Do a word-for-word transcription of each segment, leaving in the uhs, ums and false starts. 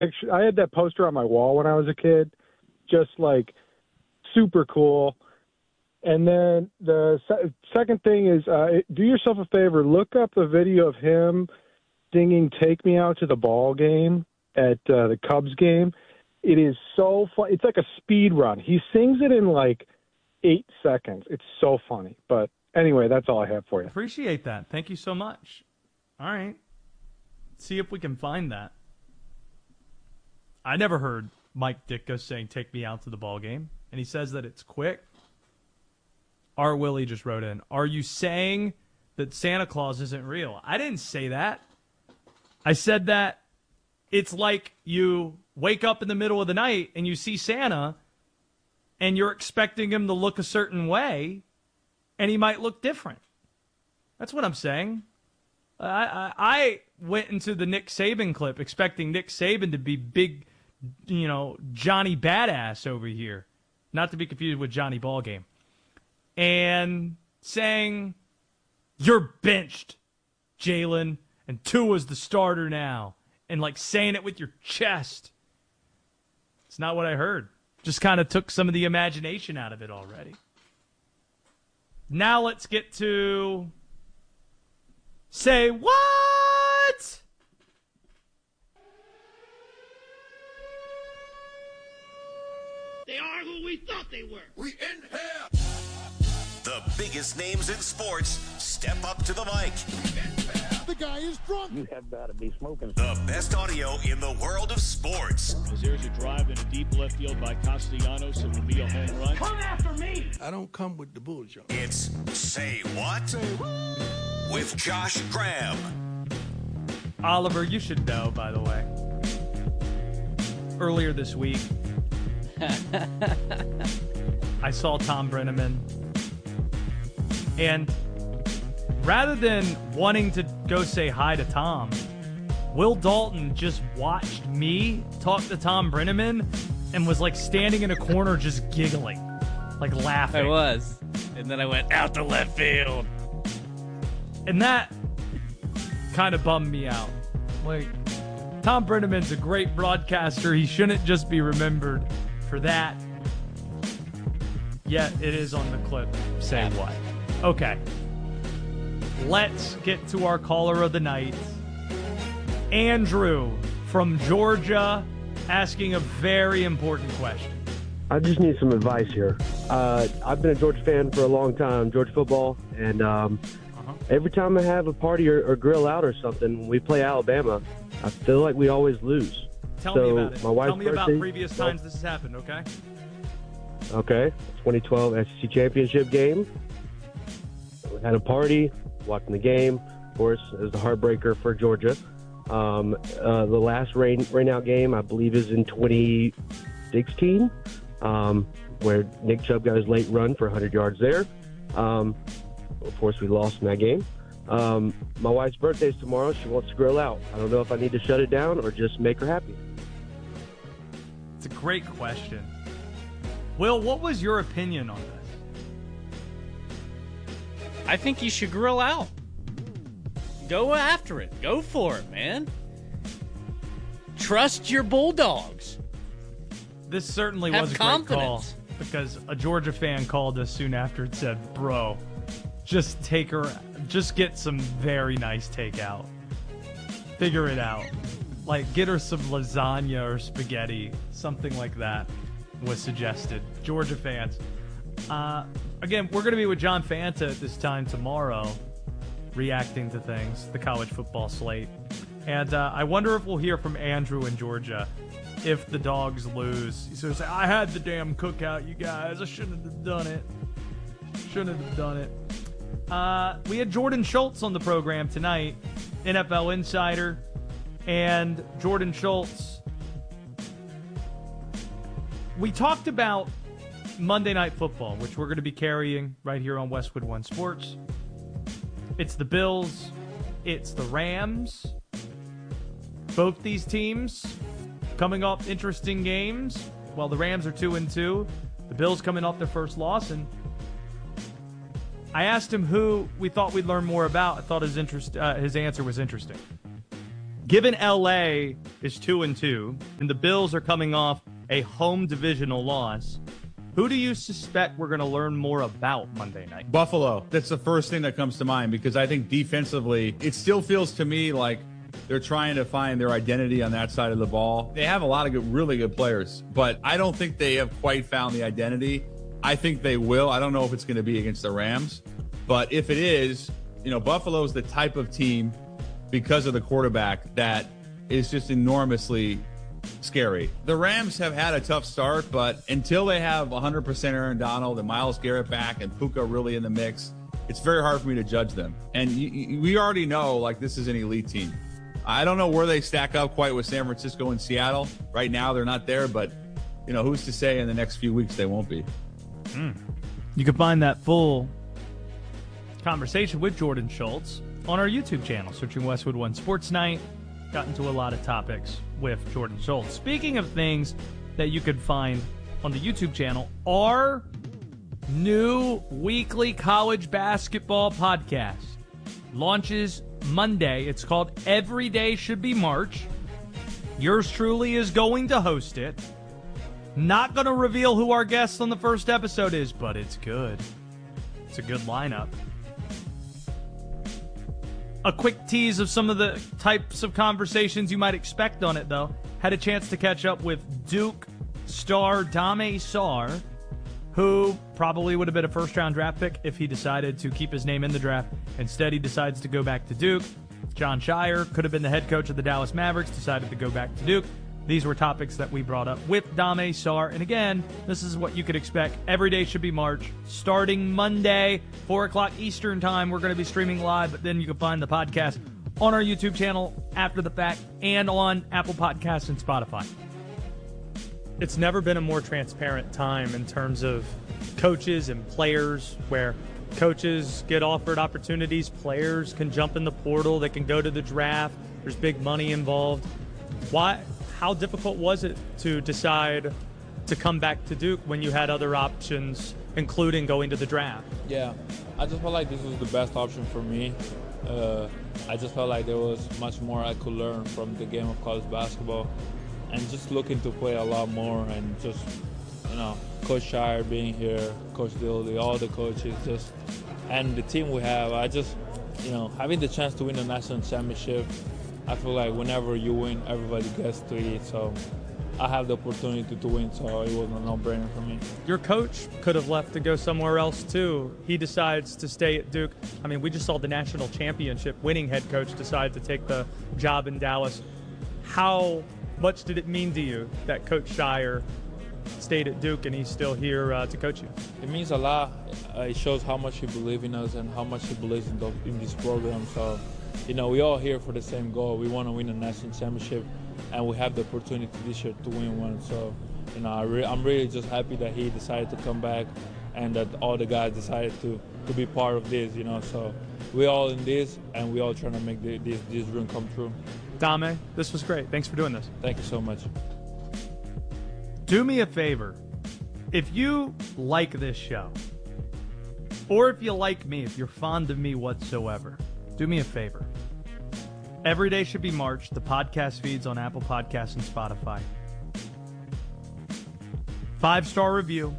picture. I had that poster on my wall when I was a kid, just like super cool. And then the se- second thing is, uh, do yourself a favor, look up the video of him singing "Take Me Out to the Ball Game" at uh, the Cubs game. It is so fun. It's like a speed run. He sings it in like eight seconds. It's so funny. But anyway, that's all I have for you. Appreciate that. Thank you so much. All right. See if we can find that. I never heard Mike Ditka saying "Take me out to the ball game," and he says that it's quick. R. Willie just wrote in, "Are you saying that Santa Claus isn't real?" I didn't say that. I said that it's like you wake up in the middle of the night and you see Santa and you're expecting him to look a certain way and he might look different. That's what I'm saying. I, I, I went into the Nick Saban clip expecting Nick Saban to be big, you know, Johnny Badass over here. Not to be confused with Johnny Ballgame. And saying, "You're benched, Jalen, and Tua's the starter now." And like saying it with your chest. It's not what I heard. Just kind of took some of the imagination out of it already. Now let's get to Say What? They are who we thought they were. We in here. The biggest names in sports step up to the mic. The guy is drunk. You have got to be smoking. The best audio in the world of sports. As there's a drive in a deep left field by Castellanos, it will be a home run. Come after me. I don't come with the bullshit. It's Say What? Say what? With Josh Graham. Oliver, you should know, by the way. Earlier this week, I saw Tom Brenneman. And rather than wanting to go say hi to Tom, Will Dalton just watched me talk to Tom Brenneman and was like standing in a corner just giggling, like laughing. I was. And then I went out to left field. And that kind of bummed me out. Like, Tom Brenneman's a great broadcaster. He shouldn't just be remembered for that. Yet it is on the clip. Say what? Okay. Let's get to our caller of the night. Andrew from Georgia asking a very important question. I just need some advice here. Uh, I've been a Georgia fan for a long time, Georgia football, and um, uh-huh. every time I have a party or, or grill out or something, when we play Alabama, I feel like we always lose. Tell so me about it. My wife's Tell me about birthday, previous times this has happened, okay? Okay. twenty twelve S E C Championship game. We had a party, watching the game. Of course, it was the heartbreaker for Georgia. Um, uh, the last rain, rain out game, I believe, is in twenty sixteen, um, where Nick Chubb got his late run for one hundred yards there. Um, of course, we lost in that game. Um, my wife's birthday is tomorrow. She wants to grill out. I don't know if I need to shut it down or just make her happy. It's a great question. Will, what was your opinion on this? I think you should grill out. Go after it. Go for it, man. Trust your Bulldogs. This certainly Have was a confidence. great call because a Georgia fan called us soon after and said, "Bro, just take her, just get some very nice takeout. Figure it out. Like, get her some lasagna or spaghetti, something like that." Was suggested. Georgia fans. Uh, again, we're going to be with John Fanta at this time tomorrow, reacting to things, the college football slate. And uh, I wonder if we'll hear from Andrew in Georgia if the Dogs lose. He's going to say, "I had the damn cookout, you guys. I shouldn't have done it. Shouldn't have done it." Uh, we had Jordan Schultz on the program tonight, N F L Insider. And Jordan Schultz, we talked about Monday Night Football, which we're going to be carrying right here on Westwood One Sports. It's the Bills. It's the Rams. Both these teams coming off interesting games. While the Rams are two and two, the Bills coming off their first loss. And I asked him who we thought we'd learn more about. I thought his interest, uh, his answer was interesting. Given L A is two and two, and the Bills are coming off a home divisional loss. Who do you suspect we're going to learn more about Monday night? Buffalo. That's the first thing that comes to mind because I think defensively, it still feels to me like they're trying to find their identity on that side of the ball. They have a lot of good, really good players, but I don't think they have quite found the identity. I think they will. I don't know if it's going to be against the Rams, but if it is, you know, Buffalo is the type of team because of the quarterback that is just enormously scary. The Rams have had a tough start, but until they have one hundred percent Aaron Donald and Myles Garrett back and Puka really in the mix, it's very hard for me to judge them. And you, you, we already know, like, this is an elite team. I don't know where they stack up quite with San Francisco and Seattle. Right now, they're not there, but, you know, who's to say in the next few weeks they won't be? Mm. You can find that full conversation with Jordan Schultz on our YouTube channel, searching Westwood One Sports Night. Got into a lot of topics with Jordan Schultz. Speaking of things that you could find on the YouTube channel, our new weekly college basketball podcast launches Monday. It's called Every Day Should Be March. Yours truly is going to host it. Not going to reveal who our guest on the first episode is, but it's good. It's a good lineup. A quick tease of some of the types of conversations you might expect on it, though. Had a chance to catch up with Duke star Dame Sarr, who probably would have been a first-round draft pick if he decided to keep his name in the draft. Instead, he decides to go back to Duke. John Shire could have been the head coach of the Dallas Mavericks, decided to go back to Duke. These were topics that we brought up with Dame Sarr. And again, this is what you could expect. Every day should be March. Starting Monday, four o'clock Eastern time, we're going to be streaming live, but then you can find the podcast on our YouTube channel after the fact and on Apple Podcasts and Spotify. It's never been a more transparent time in terms of coaches and players, where coaches get offered opportunities, players can jump in the portal, they can go to the draft, there's big money involved. Why? How difficult was it to decide to come back to Duke when you had other options, including going to the draft? Yeah, I just felt like this was the best option for me. Uh, I just felt like there was much more I could learn from the game of college basketball, and just looking to play a lot more, and just, you know, Coach Shire being here, Coach Dildy, all the coaches, just, and the team we have. I just, you know, having the chance to win a national championship, I feel like whenever you win, everybody gets to eat. So I have the opportunity to win, so it was a no-brainer for me. Your coach could have left to go somewhere else too. He decides to stay at Duke. I mean, we just saw the national championship winning head coach decide to take the job in Dallas. How much did it mean to you that Coach Shire stayed at Duke and he's still here uh, to coach you? It means a lot. Uh, it shows how much he believes in us and how much he believes in, the, in this program. So, you know, we all here for the same goal. We want to win a national championship, and we have the opportunity this year to win one. So, you know, I re- I'm really just happy that he decided to come back and that all the guys decided to, to be part of this, you know. So we're all in this, and we're all trying to make the, this, this dream come true. Dame, this was great. Thanks for doing this. Thank you so much. Do me a favor. If you like this show, or if you like me, if you're fond of me whatsoever, do me a favor. Every Day Should Be March. The podcast feeds on Apple Podcasts and Spotify. Five-star review.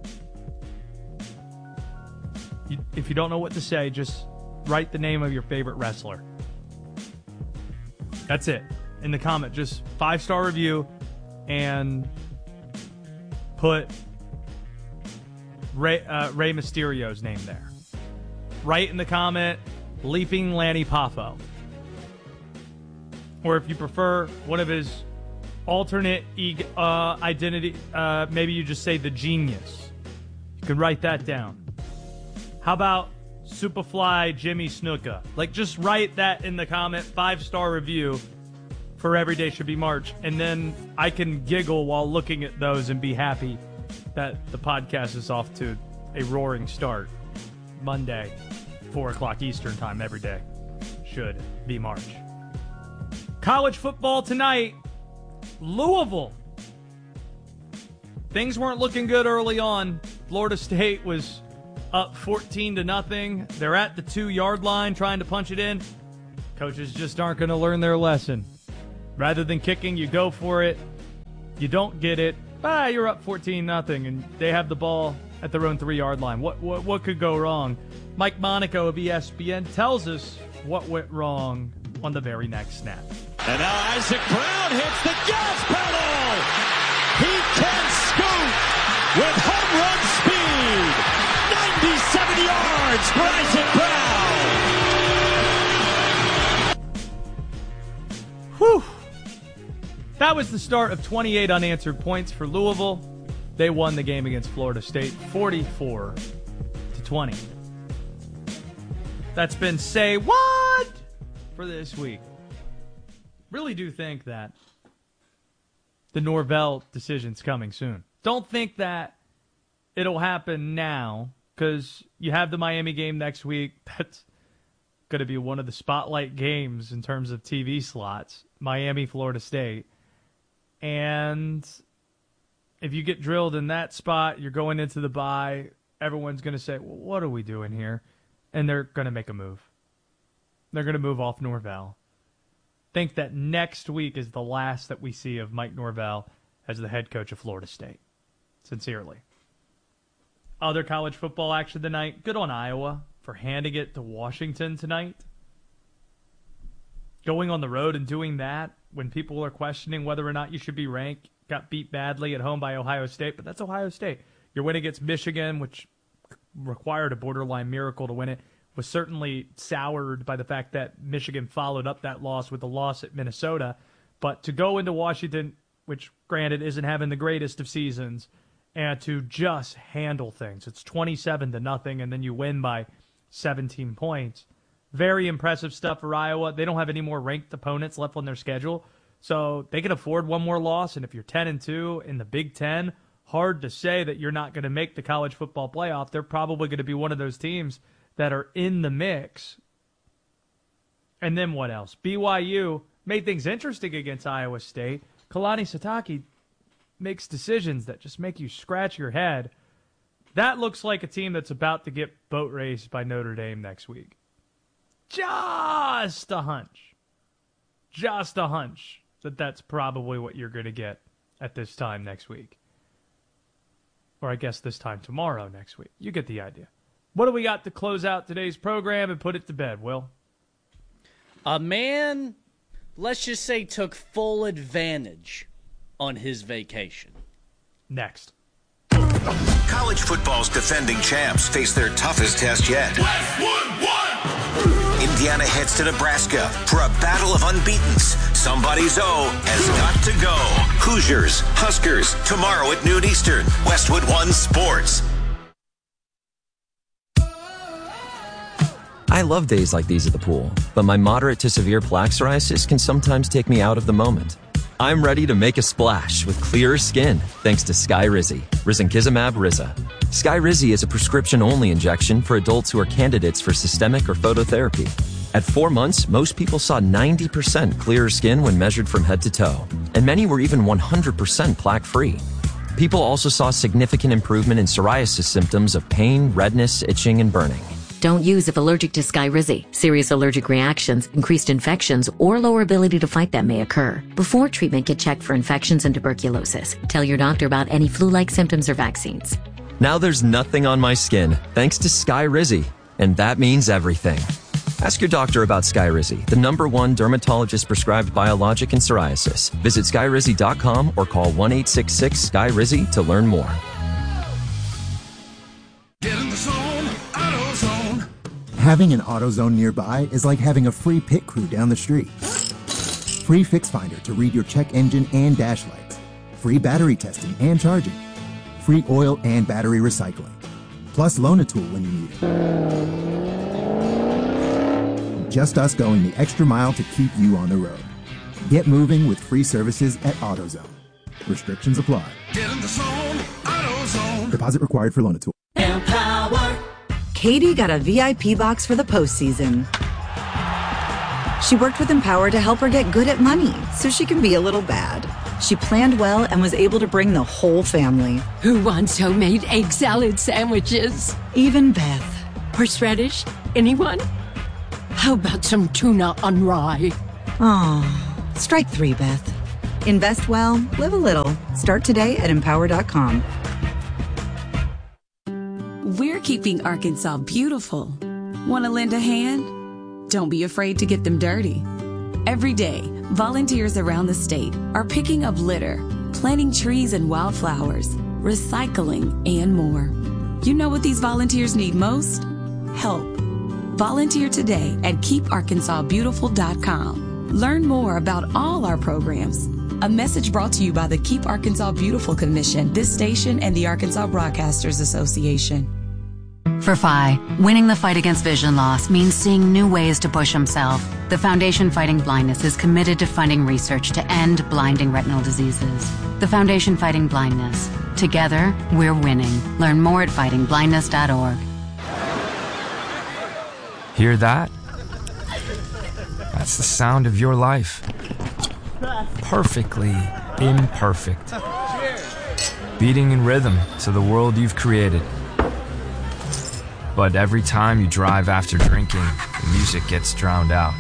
You, if you don't know what to say, just write the name of your favorite wrestler. That's it. In the comment, just five-star review and put Rey, uh, Rey Mysterio's name there. Write in the comment, Leaping Lanny Poffo. Or if you prefer one of his alternate uh, identity, uh, maybe you just say the Genius. You can write that down. How about Superfly Jimmy Snuka? Like, just write that in the comment, five-star review for Every Day Should Be March, and then I can giggle while looking at those and be happy that the podcast is off to a roaring start. Monday, four o'clock Eastern time, every day should be March. College football tonight, Louisville. Things weren't looking good early on. Florida State was up fourteen to nothing. They're at the two-yard line trying to punch it in. Coaches just aren't going to learn their lesson. Rather than kicking, you go for it. You don't get it. Ah, you're up fourteen nothing, and they have the ball at their own three-yard line. What, what what could go wrong? Mike Monaco of E S P N tells us what went wrong on the very next snap. And now Isaac Brown hits the gas pedal. He can scoot with home run speed. ninety-seven yards for Isaac Brown. Whew. That was the start of twenty-eight unanswered points for Louisville. They won the game against Florida State forty-four to twenty. That's been Say What for this week. Really do think that the Norvell decision's coming soon. Don't think that it'll happen now, because you have the Miami game next week. That's going to be one of the spotlight games in terms of T V slots. Miami, Florida State. And if you get drilled in that spot, you're going into the bye, everyone's going to say, well, what are we doing here? And they're going to make a move. They're going to move off Norvell. Think that next week is the last that we see of Mike Norvell as the head coach of Florida State. Sincerely. Other college football action tonight. Good on Iowa for handing it to Washington tonight. Going on the road and doing that when people are questioning whether or not you should be ranked. Got beat badly at home by Ohio State, but that's Ohio State. Your win against Michigan, which required a borderline miracle to win it, was certainly soured by the fact that Michigan followed up that loss with a loss at Minnesota. But to go into Washington, which granted isn't having the greatest of seasons, and to just handle things. It's twenty-seven to nothing, and then you win by seventeen points. Very impressive stuff for Iowa. They don't have any more ranked opponents left on their schedule, so they can afford one more loss. And if you're ten and two in the Big Ten, hard to say that you're not going to make the college football playoff. They're probably going to be one of those teams that are in the mix. And then what else? B Y U made things interesting against Iowa State. Kalani Sitake makes decisions that just make you scratch your head. That looks like a team that's about to get boat raced by Notre Dame next week. Just a hunch. Just a hunch that that's probably what you're going to get at this time next week. Or I guess this time tomorrow next week. You get the idea. What do we got to close out today's program and put it to bed, Will? A man, let's just say, took full advantage on his vacation. Next. College football's defending champs face their toughest test yet. Indiana heads to Nebraska for a battle of unbeatens. Somebody's O has got to go. Hoosiers, Huskers, tomorrow at noon Eastern. Westwood One Sports. I love days like these at the pool, but my moderate to severe plaque psoriasis can sometimes take me out of the moment. I'm ready to make a splash with clearer skin thanks to Skyrizi, risankizumab Riza. Skyrizi is a prescription-only injection for adults who are candidates for systemic or phototherapy. At four months, most people saw ninety percent clearer skin when measured from head to toe, and many were even one hundred percent plaque-free. People also saw significant improvement in psoriasis symptoms of pain, redness, itching, and burning. Don't use if allergic to Skyrizi. Serious allergic reactions, increased infections, or lower ability to fight them may occur. Before treatment, get checked for infections and tuberculosis. Tell your doctor about any flu-like symptoms or vaccines. Now there's nothing on my skin thanks to Skyrizi, and that means everything. Ask your doctor about Skyrizi, the number one dermatologist-prescribed biologic in psoriasis. Visit skyrizi dot com or call one eight six six S K Y R I Z I to learn more. Get in the zone, AutoZone. Having an AutoZone nearby is like having a free pit crew down the street. Free Fix Finder to read your check engine and dash lights. Free battery testing and charging. Free oil and battery recycling. Plus loan a tool when you need it. Just us going the extra mile to keep you on the road. Get moving with free services at AutoZone. Restrictions apply. Get in the zone, AutoZone. Deposit required for loan a tool. Empower. Katie got a V I P box for the postseason. She worked with Empower to help her get good at money so she can be a little bad. She planned well and was able to bring the whole family. Who wants homemade egg salad sandwiches? Even Beth. Horseradish? Anyone? How about some tuna on rye? Oh, Strike three, Beth. Invest well, live a little. Start today at empower dot com. We're keeping Arkansas beautiful. Want to lend a hand? Don't be afraid to get them dirty. Every day, volunteers around the state are picking up litter, planting trees and wildflowers, recycling, and more. You know what these volunteers need most? Help. Volunteer today at keep arkansas beautiful dot com. Learn more about all our programs. A message brought to you by the Keep Arkansas Beautiful Commission, this station, and the Arkansas Broadcasters Association. For F I, winning the fight against vision loss means seeing new ways to push himself. The Foundation Fighting Blindness is committed to funding research to end blinding retinal diseases. The Foundation Fighting Blindness. Together, we're winning. Learn more at fighting blindness dot org. Hear that? That's the sound of your life. Perfectly imperfect. Beating in rhythm to the world you've created. But every time you drive after drinking, the music gets drowned out.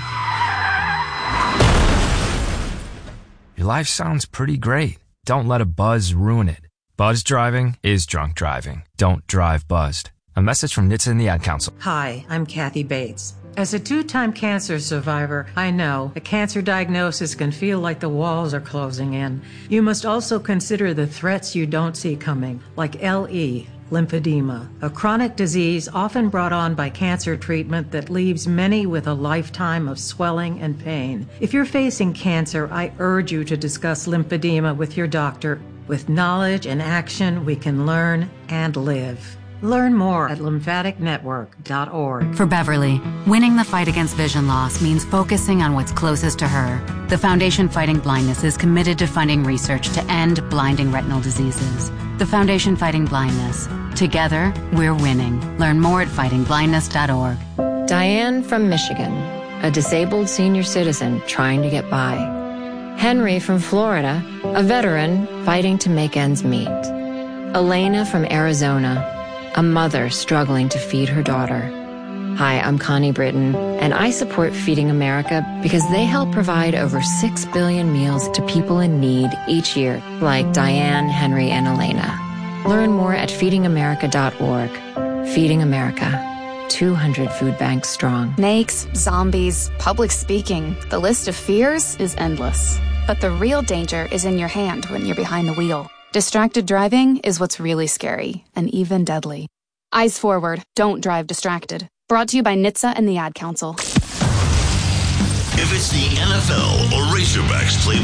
Your life sounds pretty great. Don't let a buzz ruin it. Buzz driving is drunk driving. Don't drive buzzed. A message from N H T S A and the Ad Council. Hi, I'm Kathy Bates. As a two-time cancer survivor, I know a cancer diagnosis can feel like the walls are closing in. You must also consider the threats you don't see coming, like L E, lymphedema, a chronic disease often brought on by cancer treatment that leaves many with a lifetime of swelling and pain. If you're facing cancer, I urge you to discuss lymphedema with your doctor. With knowledge and action, we can learn and live. Learn more at lymphatic network dot org. For Beverly, winning the fight against vision loss means focusing on what's closest to her. The Foundation Fighting Blindness is committed to funding research to end blinding retinal diseases. The Foundation Fighting Blindness. Together, we're winning. Learn more at fighting blindness dot org. Diane from Michigan, a disabled senior citizen trying to get by. Henry from Florida, a veteran fighting to make ends meet. Elena from Arizona, a mother struggling to feed her daughter. Hi, I'm Connie Britton, and I support Feeding America because they help provide over six billion meals to people in need each year, like Diane, Henry, and Elena. Learn more at feeding america dot org. Feeding America, two hundred food banks strong. Snakes, zombies, public speaking. The list of fears is endless. But the real danger is in your hand when you're behind the wheel. Distracted driving is what's really scary and even deadly. Eyes forward, don't drive distracted. Brought to you by N H T S A and the Ad Council. If it's the N F L or Razorbacks play